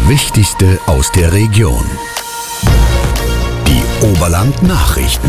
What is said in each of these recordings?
Wichtigste aus der Region. Die Oberland-Nachrichten.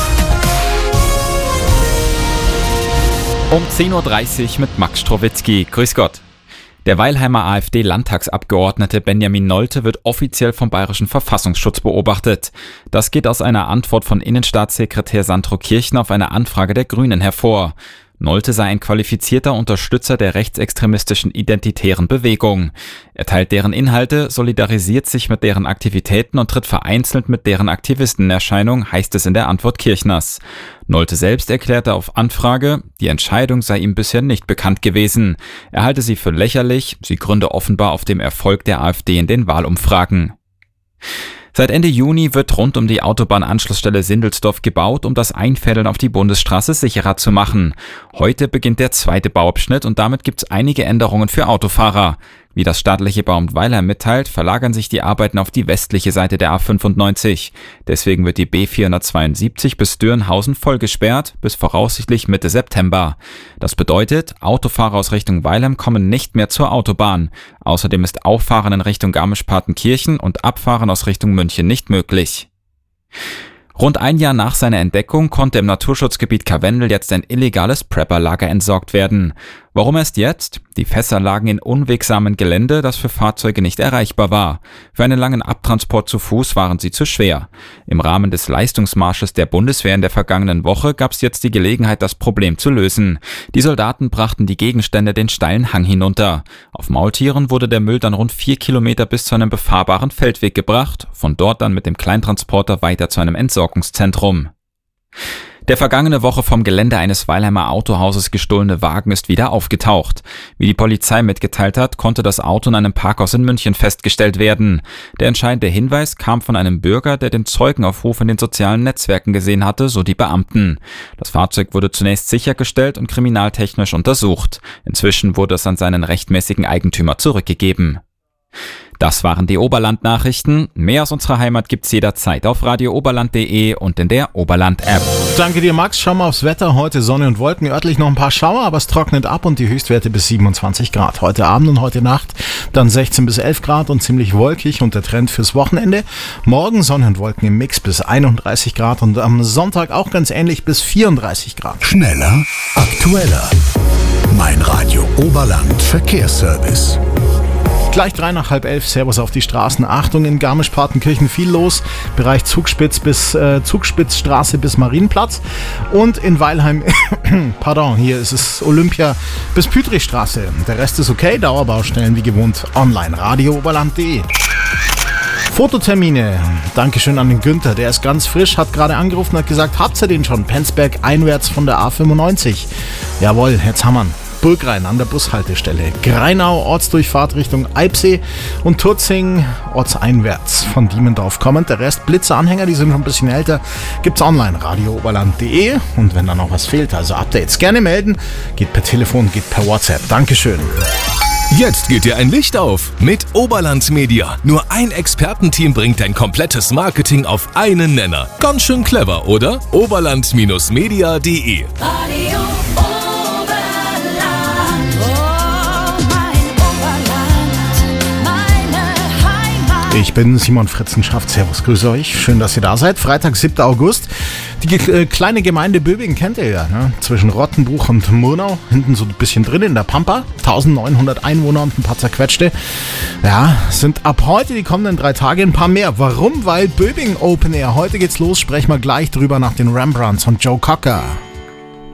Um 10.30 Uhr mit Max Strowitzki. Grüß Gott. Der Weilheimer AfD-Landtagsabgeordnete Benjamin Nolte wird offiziell vom Bayerischen Verfassungsschutz beobachtet. Das geht aus einer Antwort von Innenstaatssekretär Sandro Kirchner auf eine Anfrage der Grünen hervor. Nolte sei ein qualifizierter Unterstützer der rechtsextremistischen identitären Bewegung. Er teilt deren Inhalte, solidarisiert sich mit deren Aktivitäten und tritt vereinzelt mit deren Aktivisten in Erscheinung, heißt es in der Antwort Kirchners. Nolte selbst erklärte auf Anfrage, die Entscheidung sei ihm bisher nicht bekannt gewesen. Er halte sie für lächerlich, sie gründe offenbar auf dem Erfolg der AfD in den Wahlumfragen. Seit Ende Juni wird rund um die Autobahnanschlussstelle Sindelsdorf gebaut, um das Einfädeln auf die Bundesstraße sicherer zu machen. Heute beginnt der zweite Bauabschnitt und damit gibt es einige Änderungen für Autofahrer. Wie das staatliche Bauamt Weilheim mitteilt, verlagern sich die Arbeiten auf die westliche Seite der A95. Deswegen wird die B472 bis Dürnhausen voll gesperrt, bis voraussichtlich Mitte September. Das bedeutet, Autofahrer aus Richtung Weilheim kommen nicht mehr zur Autobahn. Außerdem ist Auffahren in Richtung Garmisch-Partenkirchen und Abfahren aus Richtung München nicht möglich. Rund ein Jahr nach seiner Entdeckung konnte im Naturschutzgebiet Karwendel jetzt ein illegales Prepper-Lager entsorgt werden. Warum erst jetzt? Die Fässer lagen in unwegsamen Gelände, das für Fahrzeuge nicht erreichbar war. Für einen langen Abtransport zu Fuß waren sie zu schwer. Im Rahmen des Leistungsmarsches der Bundeswehr in der vergangenen Woche gab es jetzt die Gelegenheit, das Problem zu lösen. Die Soldaten brachten die Gegenstände den steilen Hang hinunter. Auf Maultieren wurde der Müll dann rund 4 Kilometer bis zu einem befahrbaren Feldweg gebracht, von dort dann mit dem Kleintransporter weiter zu einem Entsorgungszentrum. Der vergangene Woche vom Gelände eines Weilheimer Autohauses gestohlene Wagen ist wieder aufgetaucht. Wie die Polizei mitgeteilt hat, konnte das Auto in einem Parkhaus in München festgestellt werden. Der entscheidende Hinweis kam von einem Bürger, der den Zeugenaufruf in den sozialen Netzwerken gesehen hatte, so die Beamten. Das Fahrzeug wurde zunächst sichergestellt und kriminaltechnisch untersucht. Inzwischen wurde es an seinen rechtmäßigen Eigentümer zurückgegeben. Das waren die Oberland-Nachrichten. Mehr aus unserer Heimat gibt's jederzeit auf radiooberland.de und in der Oberland-App. Danke dir, Max. Schauen wir aufs Wetter. Heute Sonne und Wolken, örtlich noch ein paar Schauer, aber es trocknet ab und die Höchstwerte bis 27 Grad. Heute Abend und heute Nacht dann 16 bis 11 Grad und ziemlich wolkig und der Trend fürs Wochenende. Morgen Sonne und Wolken im Mix bis 31 Grad und am Sonntag auch ganz ähnlich bis 34 Grad. Schneller, aktueller. Mein Radio Oberland Verkehrsservice. Gleich 3 nach halb 11, Servus auf die Straßen. Achtung, in Garmisch-Partenkirchen viel los. Bereich Zugspitzstraße bis Marienplatz. Und in Weilheim, hier ist es Olympia bis Pütrichstraße. Der Rest ist okay, Dauerbaustellen wie gewohnt. Online, radiooberland.de. Fototermine. Dankeschön an den Günther, der ist ganz frisch, hat gerade angerufen und hat gesagt, habt ihr den schon? Penzberg einwärts von der A95. Jawohl, jetzt haben wir ihn. Burgrein an der Bushaltestelle, Greinau Ortsdurchfahrt Richtung Eibsee und Turzing ortseinwärts von Diemendorf kommend. Der Rest Blitzeranhänger, die sind schon ein bisschen älter, gibt's online, radiooberland.de und wenn da noch was fehlt, also Updates gerne melden, geht per Telefon, geht per WhatsApp. Dankeschön. Jetzt geht dir ein Licht auf mit Oberland Media. Nur ein Expertenteam bringt dein komplettes Marketing auf einen Nenner. Ganz schön clever, oder? Oberland-media.de Ich bin Simon Fritzenschaft. Servus, grüße euch. Schön, dass ihr da seid. Freitag, 7. August. Die kleine Gemeinde Böbing kennt ihr ja, ne? Zwischen Rottenbuch und Murnau. Hinten so ein bisschen drin in der Pampa. 1900 Einwohner und ein paar zerquetschte. Ja, sind ab heute die kommenden 3 Tage ein paar mehr. Warum? Weil Böbing Open Air. Heute geht's los. Sprechen wir gleich drüber nach den Rembrandts und Joe Cocker.